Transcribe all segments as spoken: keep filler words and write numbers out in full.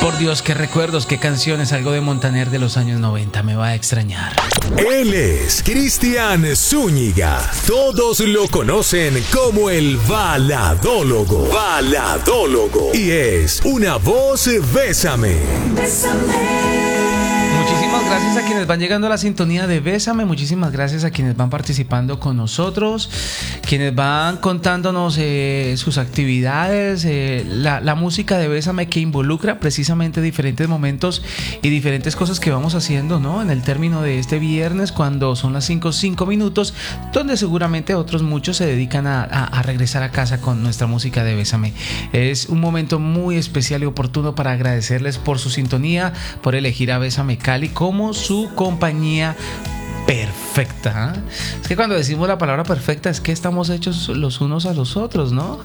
Por Dios, qué recuerdos, qué canciones, algo de Montaner de los años noventa, me va a extrañar. Él es Cristian Zúñiga. Todos lo conocen como el baladólogo. Baladólogo. Y es una voz Bésame. Bésame. Muchísimas gracias a quienes van llegando a la sintonía de Bésame, muchísimas gracias a quienes van participando con nosotros, quienes van contándonos eh, sus actividades, eh, la, la música de Bésame que involucra precisamente diferentes momentos y diferentes cosas que vamos haciendo, ¿no? En el término de este viernes, cuando son las cinco, cinco minutos, donde seguramente otros muchos se dedican a, a, a regresar a casa con nuestra música de Bésame. Es un momento muy especial y oportuno para agradecerles por su sintonía, por elegir a Bésame Cali como su compañía perfecta. ¿eh? Es que cuando decimos la palabra perfecta es que estamos hechos los unos a los otros, ¿no?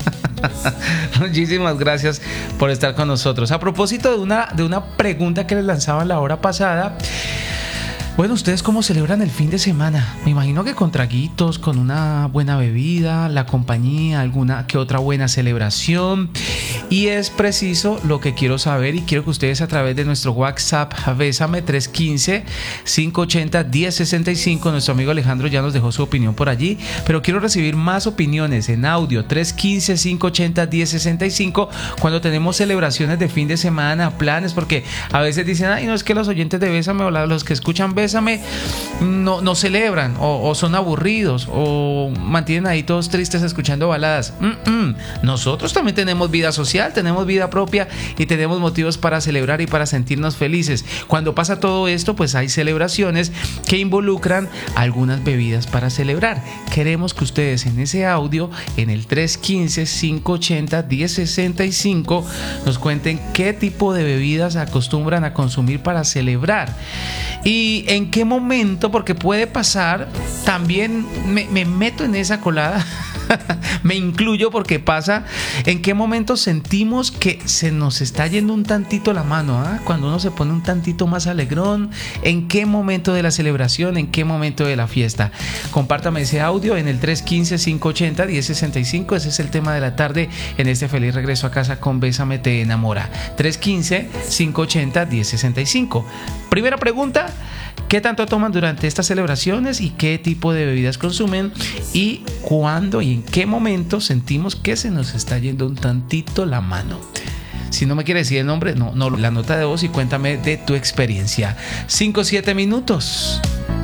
Muchísimas gracias por estar con nosotros. A propósito de una, de una pregunta que les lanzaba la hora pasada, bueno, ¿ustedes cómo celebran el fin de semana? Me imagino que con traguitos, con una buena bebida, la compañía, alguna que otra buena celebración. Y es preciso lo que quiero saber y quiero que ustedes a través de nuestro WhatsApp Bésame tres uno cinco, cinco ocho cero, uno cero seis cinco, nuestro amigo Alejandro ya nos dejó su opinión por allí, pero quiero recibir más opiniones en audio tres uno cinco, cinco ocho cero, uno cero seis cinco cuando tenemos celebraciones de fin de semana, planes, porque a veces dicen, ay, no, es que los oyentes de Bésame o los que escuchan Bésame no, no celebran o, o son aburridos o mantienen ahí todos tristes escuchando baladas. Mm-mm. Nosotros también tenemos vida social, tenemos vida propia y tenemos motivos para celebrar y para sentirnos felices. Cuando pasa todo esto, pues hay celebraciones que involucran algunas bebidas para celebrar. Queremos que ustedes en ese audio, en el tres uno cinco, cinco ocho cero, uno cero seis cinco, nos cuenten qué tipo de bebidas acostumbran a consumir para celebrar y en qué momento, porque puede pasar, también me, me meto en esa colada. Me incluyo porque pasa en qué momento sentimos que se nos está yendo un tantito la mano, ¿eh? Cuando uno se pone un tantito más alegrón, en qué momento de la celebración, en qué momento de la fiesta. Compártame ese audio en el tres uno cinco, cinco ocho cero, uno cero seis cinco. Ese es el tema de la tarde en este feliz regreso a casa con Bésame te enamora. tres uno cinco, cinco ocho cero, uno cero seis cinco. Primera pregunta: ¿qué tanto toman durante estas celebraciones y qué tipo de bebidas consumen? ¿Y cuándo y en qué momento sentimos que se nos está yendo un tantito la mano? Si no me quiere decir el nombre, no, no, la nota de voz y cuéntame de tu experiencia. cinco, siete minutos.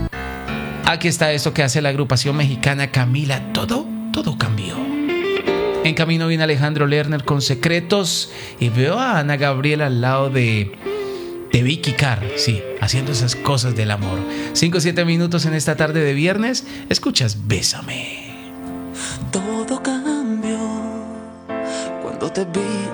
Aquí está esto que hace la agrupación mexicana Camila. Todo, todo cambió. En camino viene Alejandro Lerner con Secretos y veo a Ana Gabriela al lado de... de Vicky Carr, sí, haciendo esas cosas del amor. cinco o siete minutos en esta tarde de viernes. Escuchas Bésame. Todo cambió cuando te vi